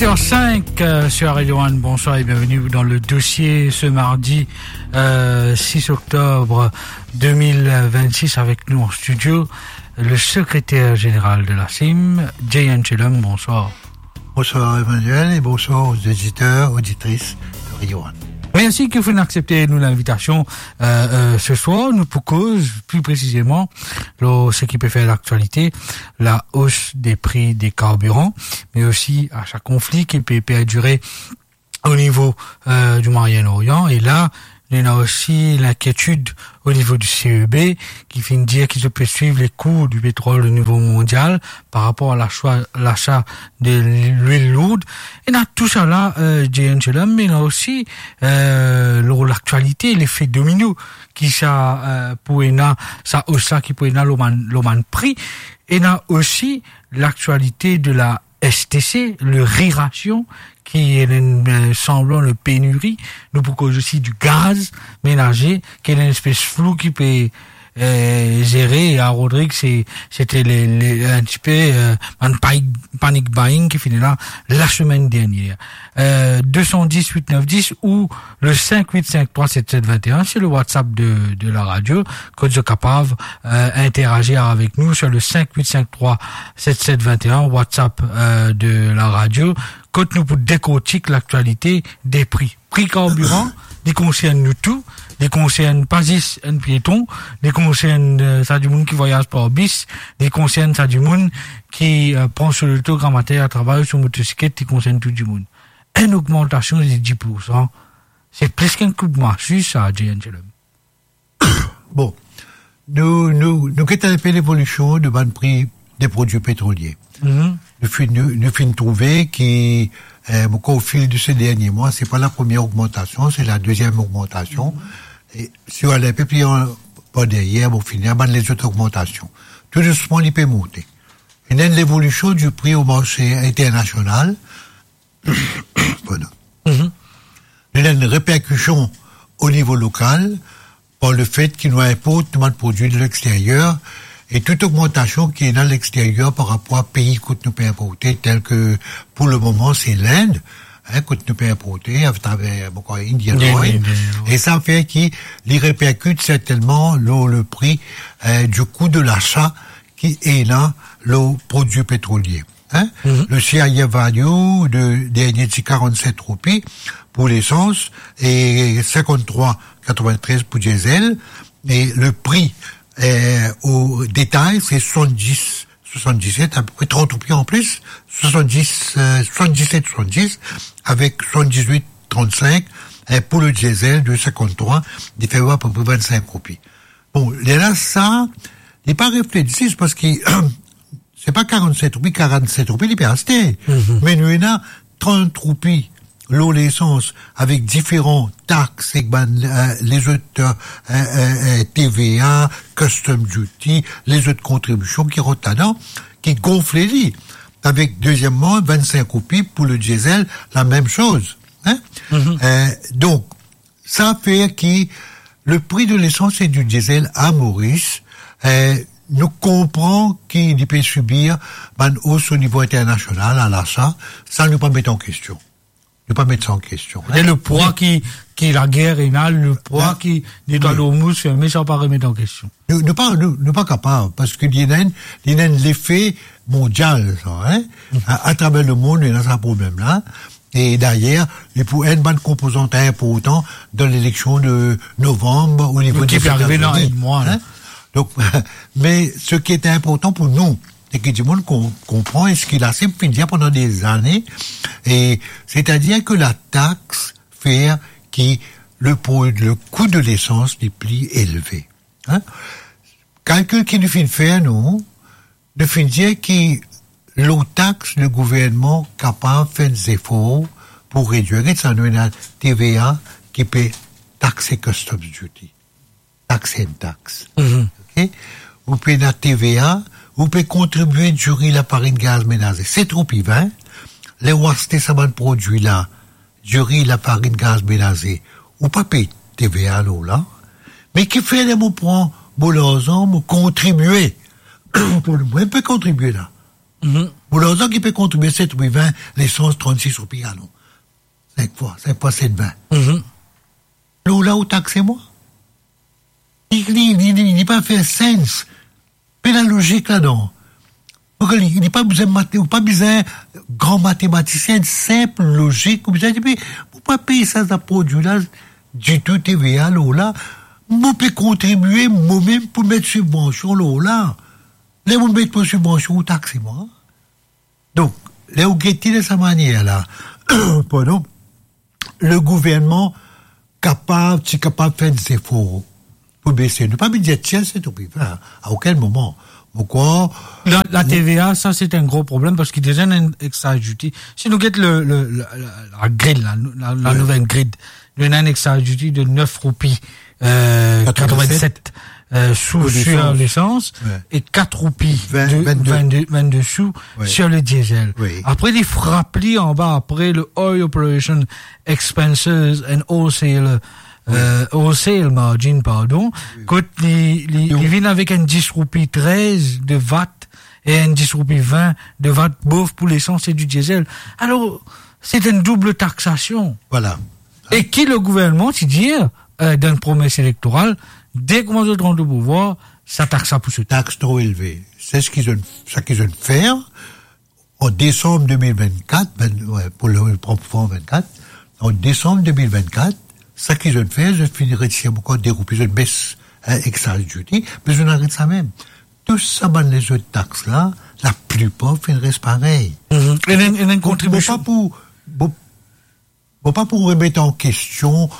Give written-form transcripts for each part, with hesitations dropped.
8h05 sur Radio One. Bonsoir et bienvenue dans le dossier ce mardi 6 octobre 2026 avec nous en studio le secrétaire général de la CIM, Jay Chelum. Bonsoir. Bonsoir Emmanuel et bonsoir aux auditeurs, auditrices de Radio One. Merci que vous acceptez nous l'invitation ce soir. Nous pour cause, plus précisément, ce qui peut faire l'actualité, la hausse des prix des carburants, mais aussi à chaque conflit qui peut perdurer au niveau du Moyen-Orient. Et là, il y a aussi l'inquiétude au niveau du CEB qui finit de dire qu'il se peut suivre les coûts du pétrole au niveau mondial par rapport à l'achat de l'huile lourde. Et dans tout ça là, mais il y a aussi l'actualité, l'effet domino qui ça hausse qui peut l'oman prix. Et il y a aussi l'actualité de la STC, le riration, qui est semblant de pénurie, nous pour cause aussi du gaz ménager, qui est une espèce floue qui peut gérer. Et à Rodrigue, c'était un petit peu panic buying qui finit là la semaine dernière. 210 890 ou le 585377721, c'est le WhatsApp de la radio, que vous êtes capable interagir avec nous sur le 585377721, WhatsApp de la radio, quand nous pour décortiquer l'actualité des prix. Prix carburant, ils concernent nous tout, ils concernent pas juste un piéton, ils concernent ça du monde qui voyage par bus, ils concernent ça du monde qui prend sur le taux grammataire à travailler sur motocyclette, ils concernent tout du monde. Une augmentation de 10%, c'est plus qu'un coup de massue, ça, Jay Angelum. Bon. Nous avons un peu l'évolution de bas de prix des produits pétroliers. Mm-hmm. Nous finissons trouver qu'au fil de ces derniers mois, c'est pas la première augmentation, c'est la deuxième augmentation. Et si on allait puis pas derrière, au final, les autres augmentations. Tout doucement, il peut monter. Il y a l'évolution du prix au marché international. Voilà. Mm-hmm. Il y a une répercussion au niveau local par le fait qu'il nous importe tellement de produits de l'extérieur. Et toute augmentation qui est dans l'extérieur par rapport à pays que nous pouvons importer, tel que pour le moment c'est l'Inde, que nous pouvons importer à travers Indian Oil. Et ça fait qu'il répercute certainement le prix du coût de l'achat qui est là le produit pétrolier. Mm-hmm. Le CIF value de dernier c'est 47 roupies pour l'essence et 53,93 pour diesel. Et le prix au détail, c'est 77, à peu près 30 roupies en plus, 77,70, avec 78,35, pour le diesel de 53, il fait à peu près 25 roupies. Bon, là, ça, il n'est pas réfléchi, parce que, c'est pas 47 roupies, il peut rester. Mm-hmm. Mais nous, il y a 30 roupies. L'eau, l'essence, avec différents taxes, les autres TVA, custom duty, les autres contributions qui rentrent là-dedans, qui gonflent les lits. Avec, deuxièmement, 25 roupies pour le diesel, la même chose. Mm-hmm. Donc, ça fait que le prix de l'essence et du diesel à Maurice, nous comprenons qu'il peut subir une hausse au niveau international à l'achat, sans nous pas mettre en question. Ne pas mettre ça en question. Et le poids qui la guerre est là, le poids qui nettoie l'hormuz, mais ça pas remettre en question. Nous pas capable, parce que il y a l'effet mondial, ça, à travers le monde, il y a ce problème-là. Et d'ailleurs, il faut une bonne composante importante dans l'élection de novembre au niveau des États-Unis. Qui peut arriver dans un mois, Donc, mais ce qui est important pour nous, c'est que tout le monde comprend et ce qu'il a sempre fait dire pendant des années, et c'est-à-dire que la taxe fait que le coût de l'essence n'est plus élevé. Calcul qui nous fait faire, nous fait dire que l'eau taxe, le gouvernement capable de faire des efforts pour réduire, et ça nous a TVA qui peut taxer customs duty. Taxer une taxe. Mm-hmm. Okay? Ou peut la TVA, vous pouvez contribuer du riz, la farine, gaz ménager. C'est trop pivin. Les ouastés, ça va produit là, du riz, la farine, gaz ménager. Ou pas payer TVA, là. Mais qui fait les mots prendre, bon, contribuer. On peut contribuer là. Pour l'argent qui peut contribuer 7 roupies 20, l'essence 36 roupies à l'an. 5 fois 7 20. Là où taxez-moi. Il n'est pas fait sens. Mais la logique là-dedans. Il n'est pas besoin de grand mathématicien, simple logique. Vous avez dit, vous pas payer ça, ça produit là, du tout TVA, là. Vous pouvez contribuer, moi-même, pour mettre subvention, là. Là, vous mettez pour subvention, vous taxez-moi. Donc, là, vous guettez de sa manière, là. Pardon. Le gouvernement, c'est capable de faire des efforts pour baisser. Ne pas me dire, tiens, c'est tout, à aucun moment. Pourquoi? La TVA, ça, c'est un gros problème parce qu'il y a déjà un extra duty. Si nous guettons la grille, la nouvelle grille, il y a un extra duty de 9 roupies, 87, sous sur l'essence, et 4 roupies, 22 sous sur le diesel. Oui. Après, il frappent en bas, après le Oil Operation Expenses and Wholesale margin, pardon, quand ils viennent avec un 10 roupies 13 de VAT et un 10 roupies 20 de VAT bof pour l'essence et du diesel. Alors, c'est une double taxation. Voilà. Et qui le gouvernement, c'est dire, dans une promesse électorale, dès qu'on se rend au pouvoir, ça taxe pour ce taxe trop élevée. C'est ce qu'ils ont fait en décembre 2024, pour le propre 24, en décembre 2024, ça qu'ils ont fait, je finirai de dire encore des roupies, je baisse extra duty, mais je n'arrête ça même. Tout ça, les autres taxes là, la plupart finissent pareil. Et une contribution. Pas pour remettre en question,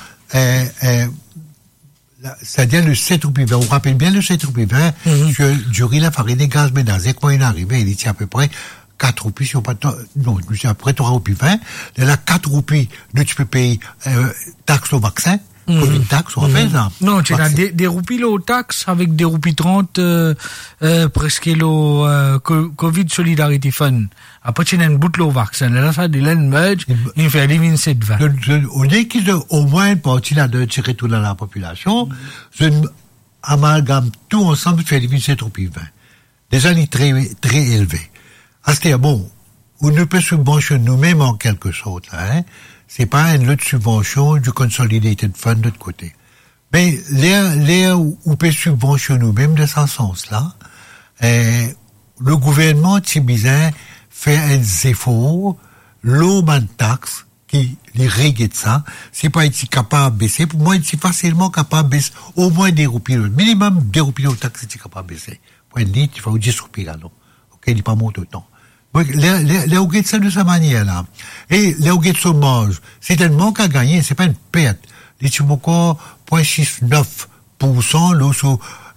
c'est-à-dire le 7 roupies 20. On rappelle bien le 7 roupies 20, sur du riz, la farine et gaz ménagers, quand il est arrivé, il était à peu près 4 roupies, si on pas, non, c'est après 3 roupies 20. Là, 4 roupies, tu peux payer, taxe au vaccin. Covid taxe, on fait ça. Non, tu as des roupies là, aux taxes, avec des roupies 30, presque le, Covid Solidarity Fund. Après, tu as une boucle au vaccin. Là, ça, il merge, il fait 27,20. On est qu'ils ont au moins une partie là de tirer tout dans la population. Je amalgame tout ensemble, fait 27 roupies 20. Déjà, il est très, très élevé. C'est-à-dire, bon, on ne peut subventionner nous-mêmes en quelque sorte, là, hein. C'est pas une autre subvention du Consolidated Fund de l'autre côté. Mais, l'air où on peut subventionner nous-mêmes de ce sens-là, le gouvernement tibizin fait un effort, l'eau de taxe, qui les règle de ça, c'est pas être capable de baisser. Pour moi, c'est facilement capable de baisser au moins des roupies. Minimum des roupies de taxe, c'est capable de baisser. Pour une litre, il faut 10 roupies là, non. Ok, il n'est pas monté autant. Les ouguettes, ça de sa manière, là. Et les ouguettes se mangent. C'est un manque à gagner, c'est pas une perte. Les encore 0,69%, là, sur,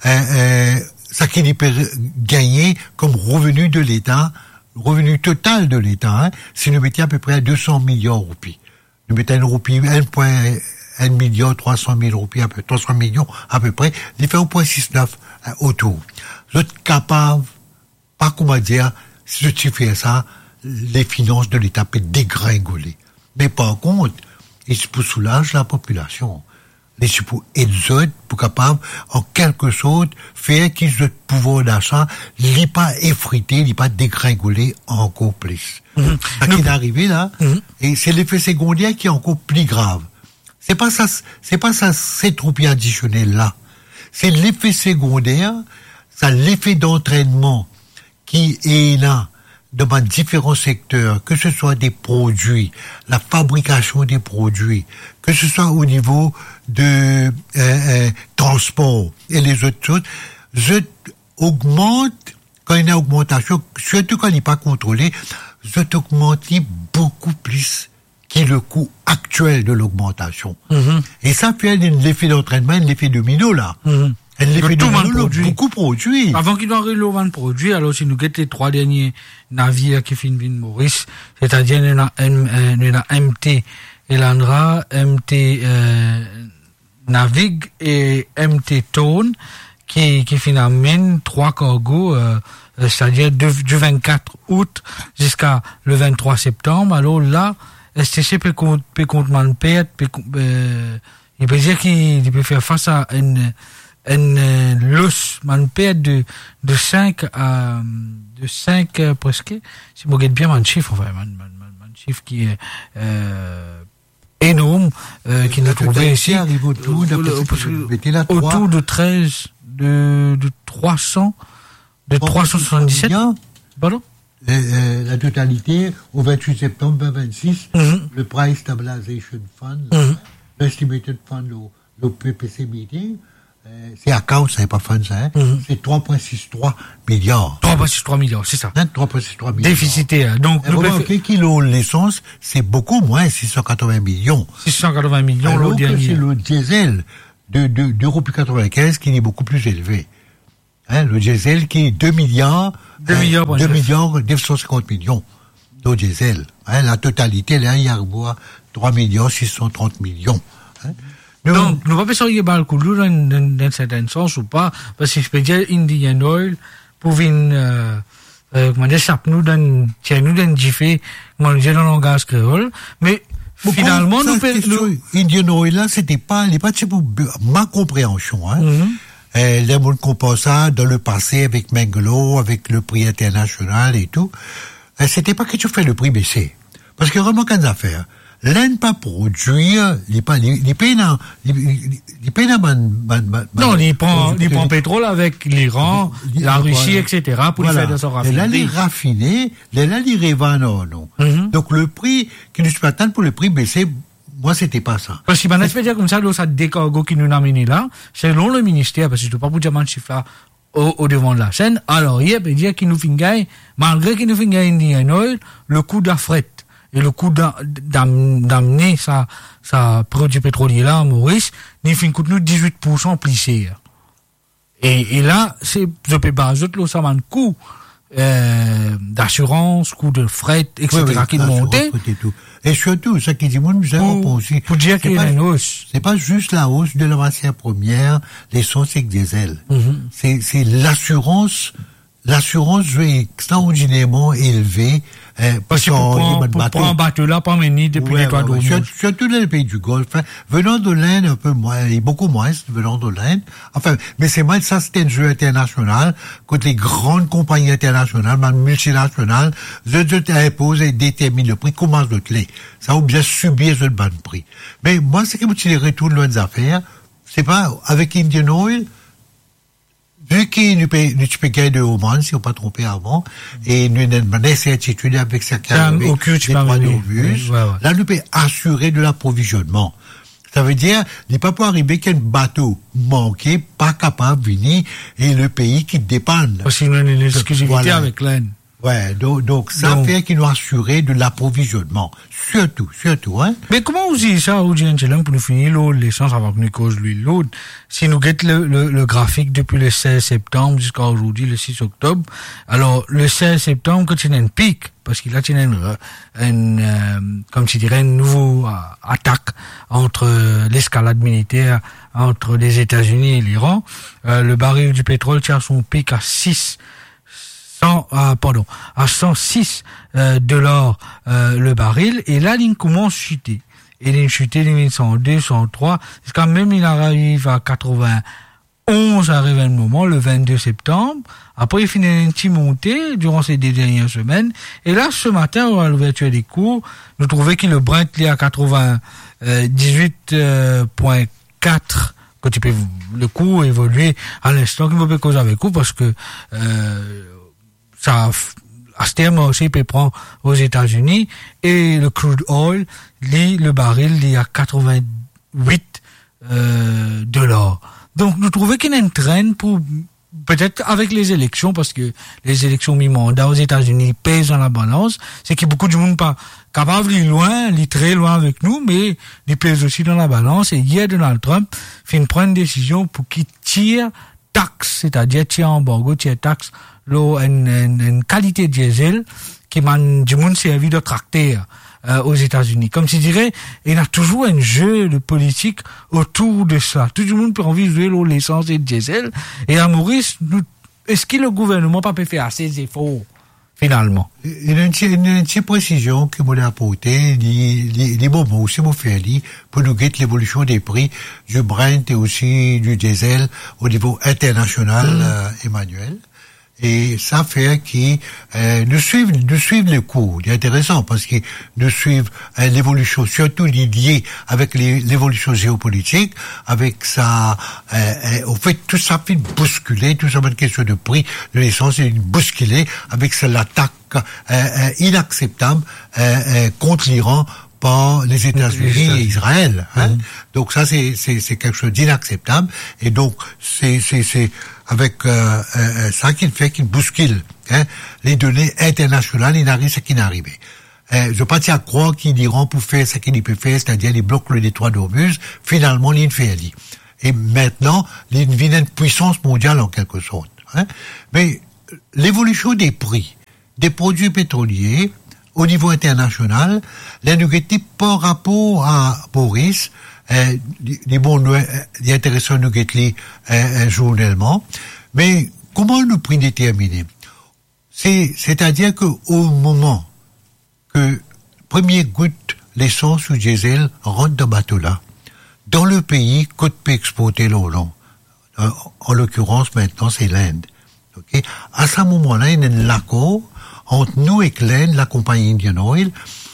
ça qu'il peut gagner comme revenu de l'État, revenu total de l'État, hein, si nous mettions à peu près à 200 millions de roupies. Nous mettons une roupie, 1 million, 300 000 roupies, 300 millions à peu près, il fait 1,69 autour. Vous êtes capable, pas comment dire, si tu fais ça, les finances de l'État peuvent dégringoler. Mais par contre, il faut soulager la population. Il faut aider pour capable, en quelque sorte, faire qu'ils aient pouvoir d'achat, n'est pas effrité, n'est pas dégringoler encore plus. Ça qui est arrivé là, et c'est l'effet secondaire qui est encore plus grave. C'est pas ça, cette roupie additionnelle là. C'est l'effet secondaire, c'est l'effet d'entraînement qui est là dans différents secteurs, que ce soit des produits, la fabrication des produits, que ce soit au niveau de transport et les autres choses, je augmente, quand il y a une augmentation, surtout quand il n'est pas contrôlé, je augmente beaucoup plus que le coût actuel de l'augmentation. Et ça fait l'effet d'entraînement, l'effet domino là. L'effet domino, beaucoup produit. Avant qu'il arrive le vent produit, alors si nous guettons les 3 derniers navires qui finissent de Maurice, c'est-à-dire il y a MT Elandra, MT Navigue et MT Tone, qui finalement 3 cargos, c'est-à-dire du 24 août jusqu'à le 23 septembre. Alors là, STC peut compter perte, il peut dire qu'il peut faire face à l'os, man perd de 5 à, de 5, presque, si vous regardez bien, man chiffre, enfin, man chiffre qui est, énorme, qui nous trouvait ici, autour de 13, de 377. Pardon? La totalité, au 28 septembre 2026, le Price Stabilization Fund, l'Estimated Fund, le PPC Meeting, c'est account, ça n'est pas fund, ça, c'est 3,63 milliards. 3,63 milliards, c'est ça. 3,63 milliards. Déficitaire. Donc, le kilo l'essence, c'est beaucoup moins, 680 millions. 680 millions, l'autre dernier. C'est le diesel d'Euro 95 qui est beaucoup plus élevé. Le diesel qui est 2 milliards 950 millions de diesel. La totalité, là, il y a 3 milliards 630 millions. Donc, nous pas pensons qu'il y a pas le coup dans un certain sens ou pas, parce que je peux dire Indian Oil, pour venir, comment dire, ça nous donne, diffé, comment dire, dans le langage créole, mais, finalement, Indian Oil, là, c'était pas pour ma compréhension, les gens comparent ça dans le passé avec Mengelo, avec le prix international et tout. C'était pas que tu fais le prix baisser. Parce que vraiment, qu'une affaire. L'Inde pas produire, il paye non, il prend pétrole avec l'Iran, la Russie, etc., pour faire de son raffinerie. Là, les raffinés, là, les revendent, non. Donc, le prix, qui nous attend pour le prix baisser, moi, c'était pas ça. Parce que, je peux dire comme ça, ça décargo qui nous a amené là, selon le ministère, parce que je ne peux pas vous dire un chiffre au devant de la scène, alors, il peut dire qu'il nous fingaille, malgré qu'il nous fingaille Indian Oil, le coût d'affret et le coût d'amener ça produit pétrolier là, en Maurice, il fin coûte nous 18% plus cher. Et là, je peux pas ajouter ça un coût, d'assurance, coût de fret, etc., qui montait. Et surtout, ça qui dit, moi, nous avons aussi. Pour dire qu'il y a une hausse. C'est pas juste la hausse de la matière première, l'essence et le diesel. C'est l'assurance. L'assurance est extraordinairement élevée. Parce que pour prendre un bateau là, pas mener depuis les toits d'eau. Surtout dans les pays du Golfe. Venant de l'Inde, un peu moins, et beaucoup moins, venant de l'Inde. Enfin, mais c'est moins, ça, c'était un jeu international, contre les grandes compagnies internationales, même multinationales, je impose et détermine le prix, comment je le ça, ou bien subir ce bas de prix. Mais moi, c'est que tu les retournes loin des affaires, c'est pas, avec Indian Oil, vu qu'il nous paye de Oman, si on pas trompé avant, et nous avons des certitudes avec certains des droits d'obus, là, nous peut assurer de l'approvisionnement. Ça veut dire, il n'est pas pour arriver qu'un bateau manqué, pas capable de venir, et le pays qui dépend. Parce qu'il y a une exclusivité avec l'Inde. Ouais, donc ça fait qu'il nous assurer de l'approvisionnement. Surtout, Mais comment vous dites ça, pour nous finir l'eau, l'essence avant que nous cause l'huile lourde? Si nous guettons le graphique depuis le 16 septembre jusqu'à aujourd'hui, le 6 octobre, alors, le 16 septembre, quand il y a une pic, parce qu'il a comme tu dirais, une nouvelle attaque entre l'escalade militaire entre les États-Unis et l'Iran, le baril du pétrole tient son pic à 106 dollars le baril, et là il commence à chuter, et il chute il 102, 103, jusqu'à même il arrive à 91 arrive un moment le 22 septembre. Après il finit une petite montée durant ces 2 dernières semaines, et là ce matin à l'ouverture des cours nous trouvons que le Brent est à 98.4, quand tu peux le cours évoluer à l'instant qu'il peut causer avec vous, parce que ça, à ce terme aussi, peut prendre aux États-Unis, et le crude oil, le baril, il est à 88 dollars. Donc, nous trouvons qu'il y a une traîne pour, peut-être avec les élections, parce que les élections mi-mandat aux États-Unis pèsent dans la balance, c'est que beaucoup de monde pas capable d'aller loin, aller très loin avec nous, mais ils pèsent aussi dans la balance, et hier, Donald Trump fait prendre une décision pour qu'il tire taxe, c'est-à-dire tire embargo, tire taxe, une qualité de diesel qui m'a du monde servi de tracteur aux États-Unis. Comme tu dirais, il y a toujours un jeu de politique autour de ça. Tout le monde peut envie de jouer l'essence et le diesel. Et à Maurice, est-ce que le gouvernement pas peut faire assez d'efforts finalement. Il y a une petite précision que moi apportée, les moments aussi m'ont fait pour nous guetter l'évolution des prix du Brent et aussi du diesel au niveau international, Emmanuel. Et ça fait qu'ils nous suivent le cours. C'est intéressant parce qu'ils nous suivent l'évolution, surtout liée avec l'évolution géopolitique, avec ça, au fait, tout ça fait bousculer, tout ça une question de prix de l'essence, c'est bousculer avec l'attaque inacceptable contre l'Iran par les États-Unis et Israël. Hein. Donc ça, c'est quelque chose d'inacceptable. Et donc, c'est avec ça qu'il fait qu'il bouscule les données internationales, il n'arrive ce qui n'est arrivé. Je pas à croire qu'il l'Iran pour faire ce qu'il peut faire, c'est-à-dire il bloque le détroit d'Ormuz, finalement il fait ali. Et maintenant, il devient une puissance mondiale en quelque sorte. Hein. Mais l'évolution des prix des produits pétroliers au niveau international, la négative par rapport à Boris, les bons, il est intéressant de nous guetter journellement, mais comment le prix déterminé? C'est-à-dire que au moment que premier goutte l'essence ou diesel rentre dans bateau là, dans le pays, côte peut exporter l'eau, en l'occurrence maintenant c'est l'Inde. Okay? À ce moment-là, il y a un accord entre nous et l'Inde, la compagnie Indian Oil.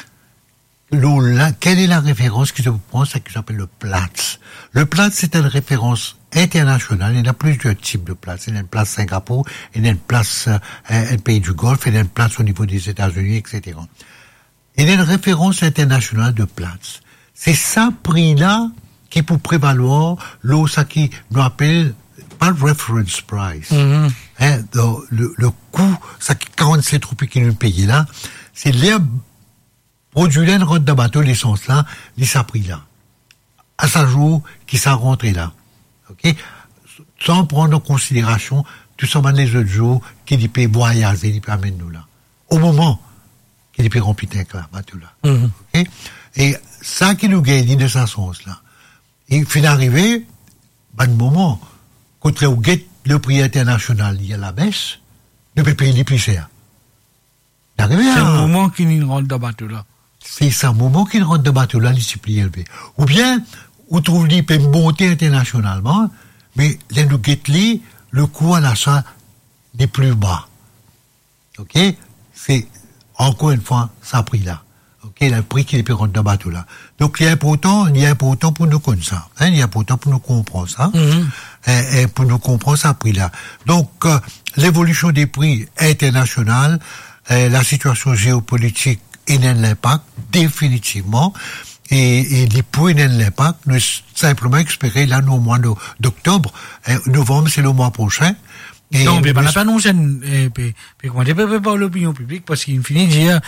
Quelle est la référence qui se prend? C'est ce qui s'appelle le Platts. Le Platts, c'est une référence internationale. Il y a plusieurs types de Platts. Il y a une Platts Singapour, il y a une Platts un pays du Golfe, il y a une Platts au niveau des États-Unis, etc. Il y a une référence internationale de Platts. C'est ça prix-là qui peut prévaloir l'eau, ça qui nous appelle pas le reference price. Hein, le coût, ça qui 47 roupies qui nous payent là, c'est l'herbe produit là, rentre dans bateau, l'essence là, il s'est pris là. À ce jour, qui s'est rentré là. OK? Sans prendre en considération tout ça, les autres jours, qu'il peut voyager, il peut amener nous là. Au moment qu'il peut remplir là, bateau là. OK? Et ça qui nous gagne de ce sens là. Il finit d'arriver, ben, le moment, quand le prix international, il y a la baisse, nous peut payer les plus cher. C'est le moment qu'il rentre dans bateau là. C'est ça, le moment qu'il rentre dans bateau là, il s'est plus élevé. Ou bien, on trouve qu'il peut monter internationalement, mais là, nous guettons le coût à l'achat n'est plus bas. OK? C'est, encore une fois, ça prix là. OK? Le prix qu'il peut rentrer dans bateau là. Donc, il est important pour nous connaître ça. Hein? Il est important pour nous comprendre ça. Et pour nous comprendre ça prix là. Donc, l'évolution des prix internationaux, la situation géopolitique, il y a l'impact, définitivement, et les points de l'impact, nous simplement espérer là, au mois d'octobre, novembre, c'est le mois prochain. Et non, mais on n'a pas annoncé, comment dire, par l'opinion publique, parce qu'il finit de dire,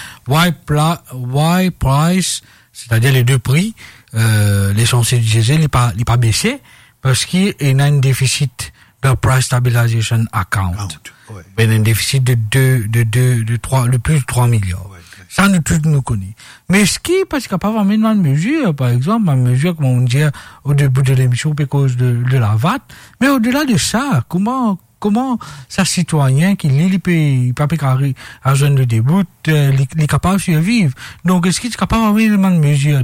why price, c'est-à-dire les deux prix, l'essence et le diesel, il n'est pas baissé, parce qu'il y a un déficit de price stabilization account. Il y a un déficit de plus de 3 milliards. Ça, nous connaissons. Mais ce qui, parce qu'il n'y a pas vraiment une mesure, par exemple, une mesure, comme on dit au début de l'émission, à cause de la VAT, mais au-delà de ça, comment ça citoyen qui lit, il peut pas à jeune de début, il est capable de survivre. Donc, est-ce qu'il est capable d'avoir une mesure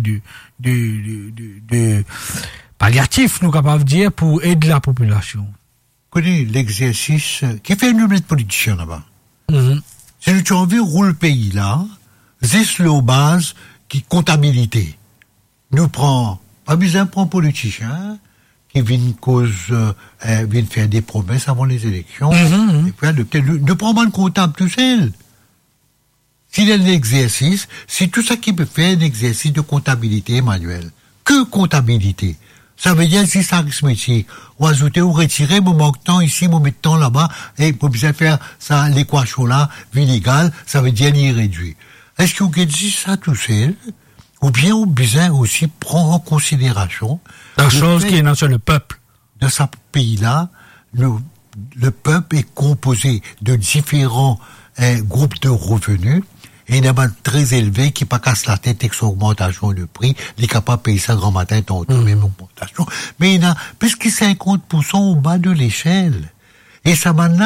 de palliatif, nous capable de dire, pour aider la population? Connais l'exercice, qui fait une nouvelle politicien là-bas. Si tu as envie de rouler le pays là, c'est la base qui comptabilité. Nous prend, pas besoin de prendre politicien, qui viennent faire des promesses avant les élections, et puis adopter, ne prend pas le comptable tout seul. S'il y a un exercice, c'est tout ça qui peut faire un exercice de comptabilité, Emmanuel. Que comptabilité? Ça veut dire si ça arithmétique. Ou ajouter ou retirer, mon manque de temps ici, mon met de temps là-bas, et pour bien faire ça, l'équation là, illégale, ça veut dire y réduire. Est-ce que vous dit ça tout seul? Ou bien vous besoin aussi prendre en considération la chose qui est dans le peuple. Dans ce pays-là, le peuple est composé de différents groupes de revenus, et il y en a très élevé qui pas casse la tête avec son augmentation de prix, il est capable de payer ça grand matin, tant même augmentation. Mais il y en a plus que 50% au bas de l'échelle. Et ça maintenant,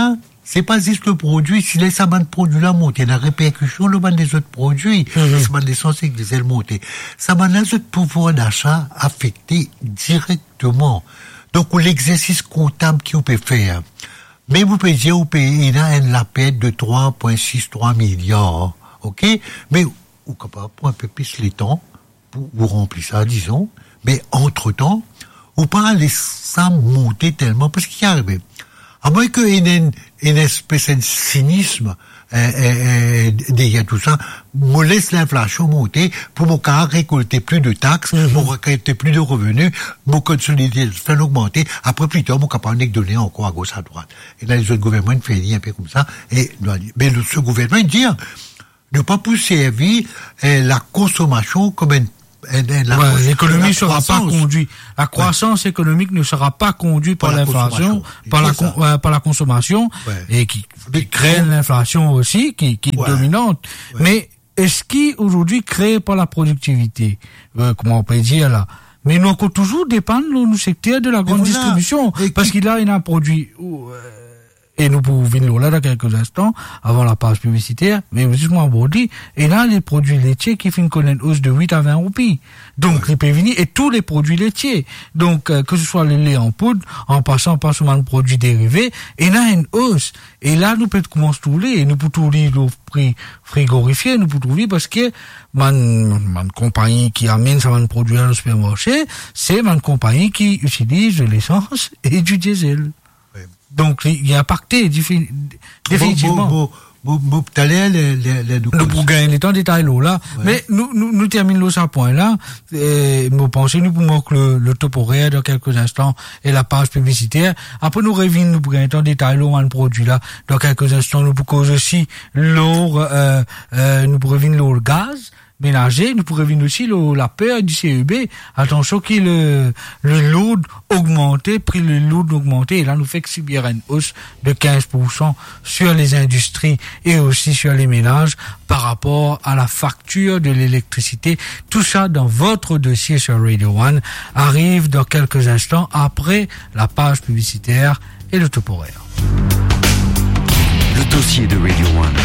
c'est pas juste le produit, si les saman produits là monter, la répercussion, le ban des autres produits, les saman d'essence et diesel monter. Saman là, ce pouvoir d'achat affecté directement. Donc, l'exercice comptable qui vous peut faire. Mais vous pouvez dire, vous payez la perte de 3,63 milliards. OK? Mais, vous capable pour un peu plus les temps, pour vous remplir ça, disons. Mais, entre-temps, vous pas laisser ça monter tellement, parce qu'il y a, à moins qu'il y ait une espèce de cynisme, derrière tout ça, me laisse l'inflation monter pour mon cas récolter plus de taxes, pour récolter plus de revenus, mon consolider, faire augmenter. Après, plus tard, mon capable de donner encore à gauche, à droite. Et là, les autres gouvernements, ils font un peu comme ça. Mais ce gouvernement, il dit, ne pas pousser la consommation comme l'économie ne sera pas conduite. La croissance économique ne sera pas conduite par l'inflation, par la consommation, et qui crée l'inflation aussi, qui est dominante. Ouais. Mais est-ce qui aujourd'hui créé par la productivité, comment on peut dire là? Mais nous encore toujours dépendre du secteur de la grande distribution, parce qu'il a un produit. Et nous pouvons venir là dans quelques instants, avant la page publicitaire, mais justement, Bordy, et là, les produits laitiers qui finissent connaître une hausse de 8 à 20 roupies. Donc, les pévinis et tous les produits laitiers. Donc, que ce soit le lait en poudre, en passant par seulement le produit dérivé, et là, une hausse. Et là, nous pouvons commencer tout lait, et nous pouvons tout lire le prix frigorifié, nous pouvons tout lire parce que, ma compagnie qui amène ça, man produit à le supermarché, c'est ma compagnie qui utilise de l'essence et du diesel. Donc, il y a impacté, définitivement. Nous pour gagner les temps détails là. Ouais. Mais nous terminons ce point-là. Nous pensons, nous pouvons que le top horaire dans quelques instants et la page publicitaire. Après, nous revenons, nous pour gagner temps détails là, le produit là. Dans quelques instants, nous pour aussi l'eau, nous pour revenir l'eau, le gaz ménager, nous pourrions venir aussi la peur du CEB. Attention qu'il le load augmenté, prix le load augmenté, et là nous fait que subir une hausse de 15% sur les industries et aussi sur les ménages par rapport à la facture de l'électricité. Tout ça dans votre dossier sur Radio One arrive dans quelques instants après la page publicitaire et le top horaire. Le dossier de Radio One.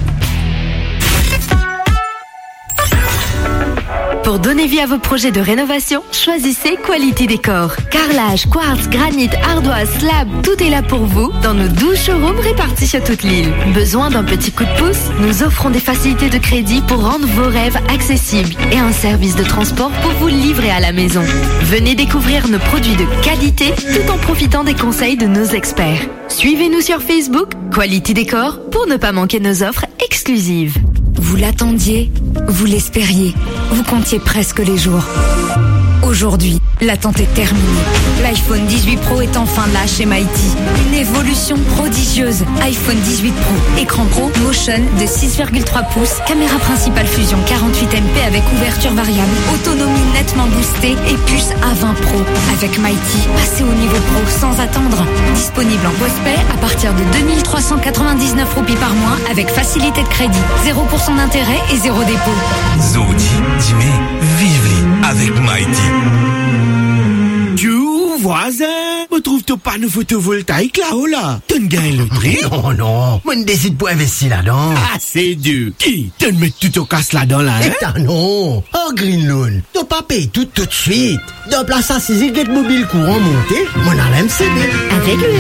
Pour donner vie à vos projets de rénovation, choisissez Quality Décor. Carrelage, quartz, granit, ardoise, slab, tout est là pour vous dans nos 12 showrooms répartis sur toute l'île. Besoin d'un petit coup de pouce? Nous offrons des facilités de crédit pour rendre vos rêves accessibles et un service de transport pour vous livrer à la maison. Venez découvrir nos produits de qualité tout en profitant des conseils de nos experts. Suivez-nous sur Facebook, Quality Décor, pour ne pas manquer nos offres exclusives. Vous l'attendiez, vous l'espériez, vous comptiez presque les jours. Aujourd'hui, l'attente est terminée. L'iPhone 18 Pro est enfin là chez Mighty. Une évolution prodigieuse. iPhone 18 Pro, écran Pro, Motion de 6,3 pouces, caméra principale fusion 48MP avec ouverture variable, autonomie nettement boostée et puce A20 Pro. Avec Mighty, passez au niveau Pro sans attendre. Disponible en post-pay à partir de 2399 roupies par mois avec facilité de crédit, 0% d'intérêt et 0 dépôt. Zodi, Dimé, vivez avec Mighty. Voisin, me trouve-t-on pas de photovoltaïque là-haut là? T'en gagnes le prix? Non, moi ne décide pas investir là-dedans. Ah, c'est dur. Qui? T'en mets tout au casse là-dedans là, hein? Et non. Oh, Green Loan, t'as pas payé tout de suite. De place à 6 mobile courant monté, mon a même cédé. Avec le